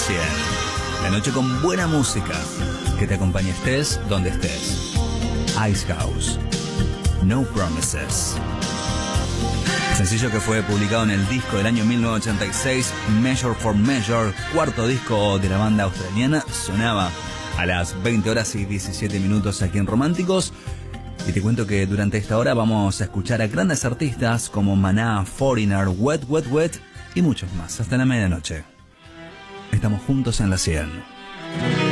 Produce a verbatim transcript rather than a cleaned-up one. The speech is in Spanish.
cien. La noche con buena música que te acompañe estés donde estés. Icehouse, No Promises. Sencillo que fue publicado en el disco del año mil novecientos ochenta y seis, Measure for Measure, cuarto disco de la banda australiana. Sonaba a las veinte horas y diecisiete minutos aquí en Románticos. Y te cuento que durante esta hora vamos a escuchar a grandes artistas como Maná, Foreigner, Wet Wet Wet y muchos más. Hasta la medianoche. Estamos juntos en la cien.